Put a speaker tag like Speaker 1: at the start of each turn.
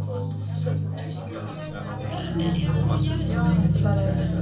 Speaker 1: og følge opp den, ja, og masse.
Speaker 2: Ja, ikke bare